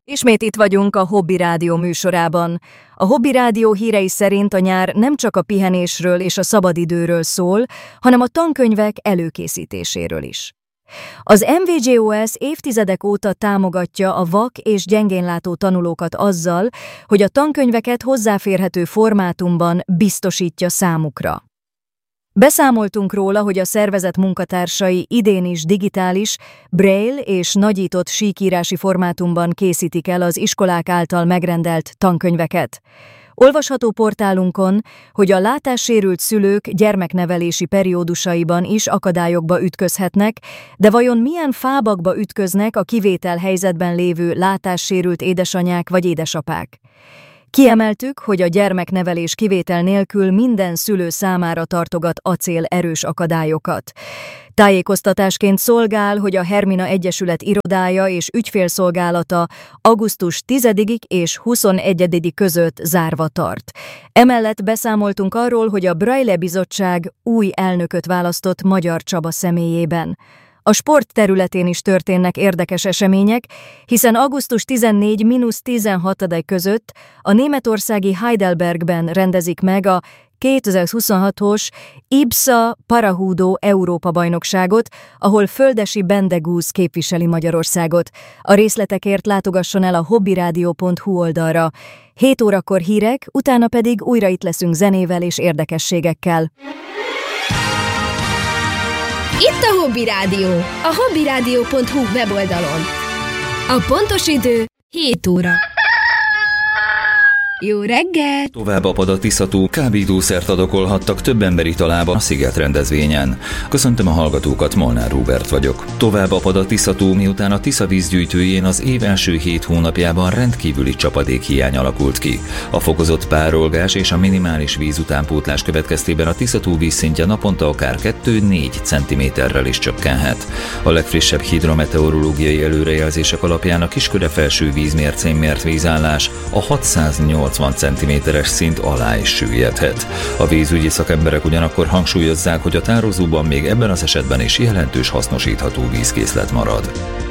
Ismét itt vagyunk a Hobby Rádió műsorában. A Hobby Rádió hírei szerint a nyár nem csak a pihenésről és a szabadidőről szól, hanem a tankönyvek előkészítéséről is. Az MVGOS évtizedek óta támogatja a vak és gyengénlátó tanulókat azzal, hogy a tankönyveket hozzáférhető formátumban biztosítja számukra. Beszámoltunk róla, hogy a szervezet munkatársai idén is digitális, braille és nagyított síkírási formátumban készítik el az iskolák által megrendelt tankönyveket. Olvasható portálunkon, hogy a látássérült szülők gyermeknevelési periódusaiban is akadályokba ütközhetnek, de vajon milyen fábakba ütköznek a kivétel helyzetben lévő látássérült édesanyák vagy édesapák? Kiemeltük, hogy a gyermeknevelés kivétel nélkül minden szülő számára tartogat acél erős akadályokat. Tájékoztatásként szolgál, hogy a Hermina Egyesület irodája és ügyfélszolgálata augusztus 10-ig és 21-ig között zárva tart. Emellett beszámoltunk arról, hogy a Braille Bizottság új elnököt választott Magyar Csaba személyében. A sport területén is történnek érdekes események, hiszen augusztus 14-16 között a németországi Heidelbergben rendezik meg a 2026-os IBSA Parajudo Európa-bajnokságot, ahol Földesi Bendegúz képviseli Magyarországot. A részletekért látogasson el a hobbyradio.hu oldalra. 7 órakor hírek, utána pedig újra itt leszünk zenével és érdekességekkel. Itt a Hobby Rádió, a hobbyradio.hu weboldalon. A pontos idő 7 óra. Jó reggelt! Tovább apad a Tisza-tó, kábítószert adokolhattak több ember italába a Sziget rendezvényen. Köszöntöm a hallgatókat, Molnár Róbert vagyok. Tovább apad a Tisza-tó, miután a Tisza vízgyűjtőjén az év első 7 hónapjában rendkívüli csapadékhiány alakult ki. A fokozott párolgás és a minimális vízutánpótlás következtében a Tisza-tó vízszintje naponta akár 2-4 cm-rel is csökkenhet. A legfrissebb hidrometeorológiai előrejelzések alapján a Kisköre felső vízmércén mért vízállás a 680 cm-es szint alá is süllyedhet. A vízügyi szakemberek ugyanakkor hangsúlyozzák, hogy a tározóban még ebben az esetben is jelentős hasznosítható vízkészlet marad.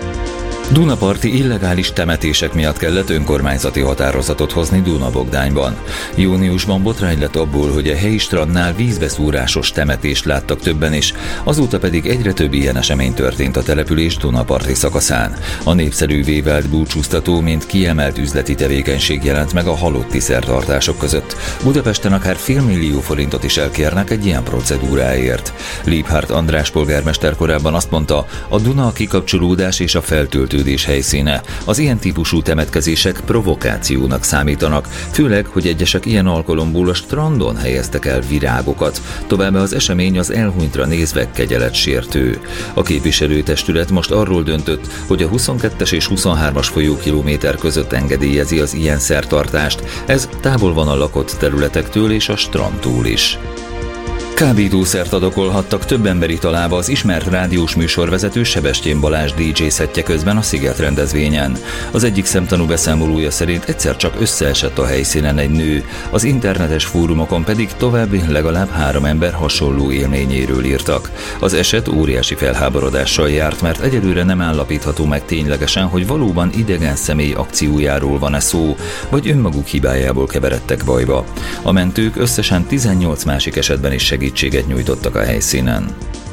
Dunaparti illegális temetések miatt kellett önkormányzati határozatot hozni Duna-Bogdányban. Júniusban botrány lett abból, hogy a helyi strandnál vízbeszúrásos temetést láttak többen is, azóta pedig egyre több ilyen esemény történt a település Dunaparti szakaszán. A népszerűvé vált búcsúztató, mint kiemelt üzleti tevékenység jelent meg a halotti szertartások között. Budapesten akár $500 000 is elkérnek egy ilyen procedúráért. Liebhardt András polgármester korábban azt mondta, a Duna a kikapcsolódás és a feltöltődés helyszíne. Az ilyen típusú temetkezések provokációnak számítanak, főleg, hogy egyesek ilyen alkalomból a strandon helyeztek el virágokat. Továbbá az esemény az elhunytra nézve kegyeletsértő. A képviselőtestület most arról döntött, hogy a 22-es és 23-as folyókilométer között engedélyezi az ilyen szertartást. Ez távol van a lakott területektől és a strandtól is. Kábítószert adokolhattak több ember italába az ismert rádiós műsorvezető Sebestyén Balázs DJ szettje közben a Sziget rendezvényen. Az egyik szemtanú beszámolója szerint egyszer csak összeesett a helyszínen egy nő, az internetes fórumokon pedig további legalább 3 ember hasonló élményéről írtak. Az eset óriási felháborodással járt, mert egyelőre nem állapítható meg ténylegesen, hogy valóban idegen személy akciójáról van-e szó, vagy önmaguk hibájából keveredtek bajba. A mentők összesen 18 másik esetben is segítséget nyújtottak a helyszínen.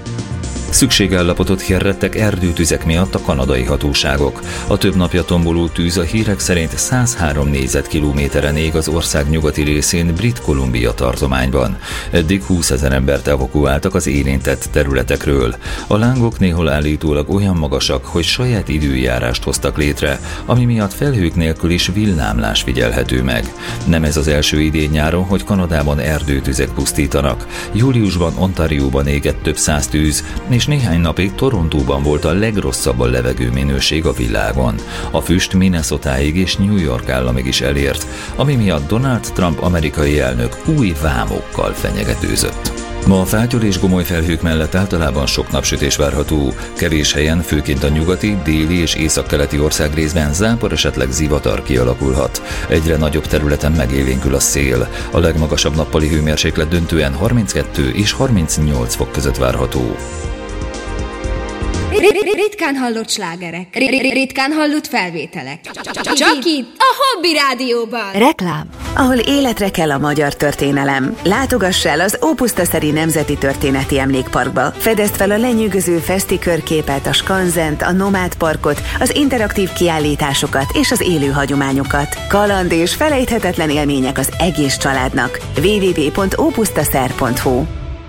Szükségállapotot hirdettek erdőtüzek miatt a kanadai hatóságok. A több napja tomboló tűz a hírek szerint 103 négyzetkilométeren ég az ország nyugati részén Brit Columbia tartományban. Eddig 20 000 embert evakuáltak az érintett területekről. A lángok néhol állítólag olyan magasak, hogy saját időjárást hoztak létre, ami miatt felhők nélkül is villámlás figyelhető meg. Nem ez az első idén-nyáron, hogy Kanadában erdőtüzek pusztítanak. Júliusban Ontarióban égett több 100 tűz, és néhány napig Torontóban volt a legrosszabb a levegőminőség a világon. A füst Minnesotáig és New York államig is elért, ami miatt Donald Trump amerikai elnök új vámokkal fenyegetőzött. Ma a fátyol és gomoly felhők mellett általában sok napsütés várható. Kevés helyen, főként a nyugati, déli és északkeleti országrészben zápor, esetleg zivatar kialakulhat. Egyre nagyobb területen megélénkül a szél. A legmagasabb nappali hőmérséklet döntően 32 és 38 fok között várható. Ritkán hallott slágerek. Ritkán hallott felvételek. Csak itt, a Hobby Rádióban. Reklám. Ahol életre kell a magyar történelem. Látogass el az Ópusztaszeri Nemzeti Történeti Emlékparkba. Fedezd fel a lenyűgöző feszti körképet, a skanzent, a nomád parkot, az interaktív kiállításokat és az élő hagyományokat. Kaland és felejthetetlen élmények az egész családnak. www.opusztaszer.hu.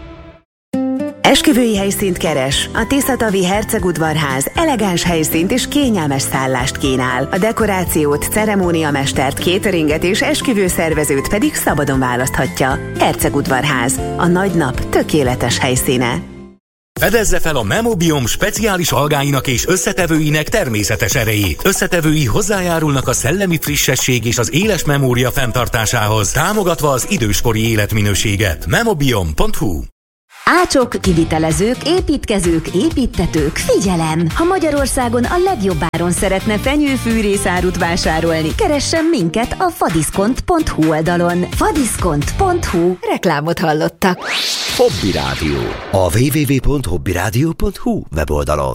Esküvői helyszínt keres? A Tiszatavi Hercegudvarház elegáns helyszínt és kényelmes szállást kínál. A dekorációt, ceremóniamestert, cateringet és esküvőszervezőt pedig szabadon választhatja. Hercegudvarház. A nagy nap tökéletes helyszíne. Fedezze fel a Memobiom speciális algáinak és összetevőinek természetes erejét. Összetevői hozzájárulnak a szellemi frissesség és az éles memória fenntartásához, támogatva az időskori életminőséget. Memobiom.hu. Ácsok, kivitelezők, építkezők, építtetők, figyelem! Ha Magyarországon a legjobb áron szeretne fenyőfűrészárut vásárolni, keressen minket a fadiszkont.hu oldalon. Fadiszkont.hu. Reklámot hallottak. Hobby Rádió. A www.hobbyradio.hu weboldalon.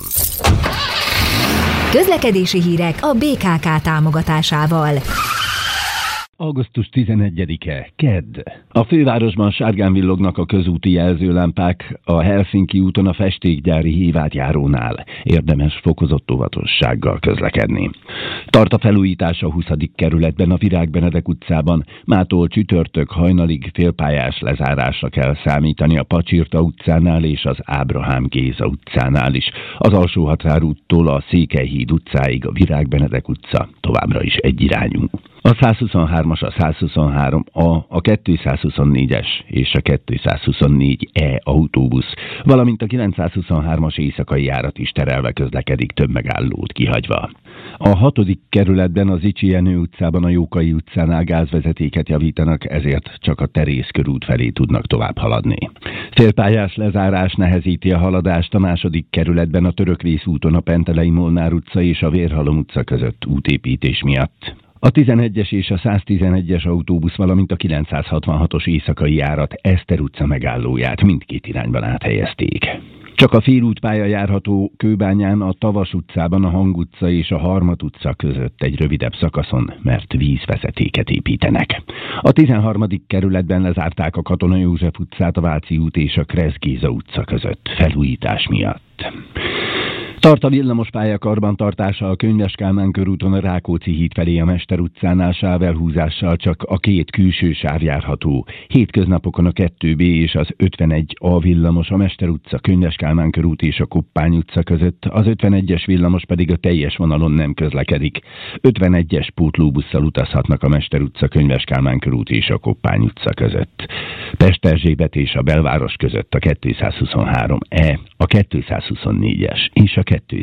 Közlekedési hírek a BKK támogatásával. Augusztus 11-e, kedd. A fővárosban sárgán villognak a közúti jelzőlámpák, a Helsinki úton a festékgyári hívátjárónál. Érdemes fokozott óvatossággal közlekedni. Tart a felújítás a 20. kerületben, a Virág Benedek utcában. Mától csütörtök hajnalig félpályás lezárásra kell számítani a Pacsirta utcánál és az Ábrahám Géza utcánál is. Az Alsó Határúttól a Székelyhíd utcáig a Virág Benedek utca továbbra is egyirányú. A 123-as, a 123A, a 224-es és a 224E autóbusz, valamint a 923-as éjszakai járat is terelve közlekedik, több megállót kihagyva. A 6. kerületben az Icsi Jenő utcában a Jókai utcánál gázvezetéket javítanak, ezért csak a Terész körút felé tudnak tovább haladni. Félpályás lezárás nehezíti a haladást a 2. kerületben a Törökrész úton a Pentelei Molnár utca és a Vérhalom utca között útépítés miatt. A 11-es és a 111-es autóbusz, valamint a 966-os éjszakai járat Eszter utca megállóját mindkét irányban áthelyezték. Csak a félútpálya járható Kőbányán, a Tavas utcában, a Hang utca és a Harmat utca között egy rövidebb szakaszon, mert vízvezetéket építenek. A 13. kerületben lezárták a Katona József utcát, a Váci út és a Kressz Géza utca között felújítás miatt. Tart a villamospálya karbantartása a Könyves Kálmán körúton a Rákóczi híd felé a Mester utcánál sávelhúzással csak a 2 külső sáv járható. Hétköznapokon a 2B és az 51A villamos a Mester utca, Könyves Kálmán körút és a Koppány utca között, az 51-es villamos pedig a teljes vonalon nem közlekedik. 51-es pótlóbusszal utazhatnak a Mester utca, Könyves Kálmán körút és a Koppány utca között. Pesterzsébet és a belváros között a 223E, a 224-es és a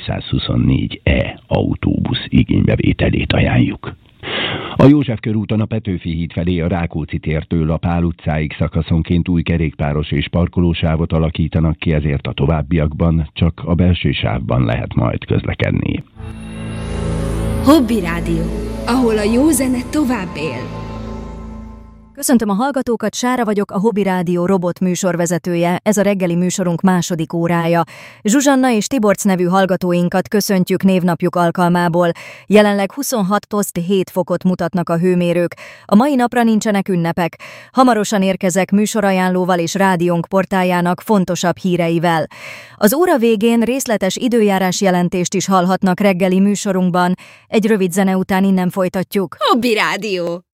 224E autóbusz igénybevételét ajánljuk. A József körúton a Petőfi híd felé a Rákóczi tértől a Pál utcáig szakaszonként új kerékpáros és parkolósávot alakítanak ki, ezért a továbbiakban csak a belső sávban lehet majd közlekedni. Hobby Rádió, ahol a jó zene tovább él. Köszöntöm a hallgatókat, Sára vagyok, a Hobby Rádió robot műsorvezetője, ez a reggeli műsorunk második órája. Zsuzsanna és Tiborc nevű hallgatóinkat köszöntjük névnapjuk alkalmából. Jelenleg 26-7 fokot mutatnak a hőmérők. A mai napra nincsenek ünnepek. Hamarosan érkezek műsorajánlóval és rádiónk portájának fontosabb híreivel. Az óra végén részletes időjárás jelentést is hallhatnak reggeli műsorunkban. Egy rövid zene után innen folytatjuk. Hobby Rádió.